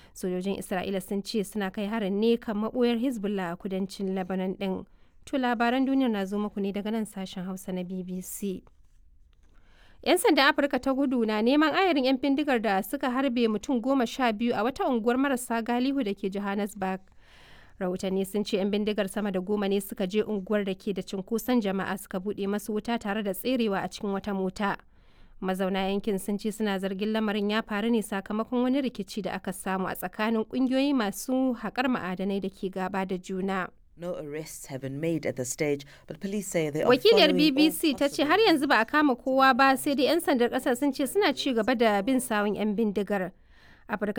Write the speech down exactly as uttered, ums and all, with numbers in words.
Sojojin Isra'ila sun ce suna kai harin ne kan maɓoyar Hezbollah a kudancin Lebanon ɗin. To labaran duniyar na zo muku ne daga nan sashen Hausa na B B C. 'Yan sandan Afirka ta Kudu na neman ayarin 'yan bindigar da suka harbe mutum goma sha biyu a wata unguwar marasa galihu da ke Johannesburg. Rahotanni sun ce 'yan bindigar sama da goma ne suka je unguwar da ke da cunkoson jama'a suka buɗe masu wuta tare da tserewa a cikin wata mota. Mazauna yankin sun ce suna zargin lamarin ya faru ne sakamakon wani rikici da aka samu a tsakanin ƙungiyoyi masu haƙar ma'adanai da ke gaba da juna. No arrests have been made at this stage, but police say they are Wakiliyar following B B all C ta ce possible- har yanzu ba a kama kowa ba sai dai 'yan sandar ƙasar sun ce suna ci gaba da bin sawun 'yan bindigar. Afirka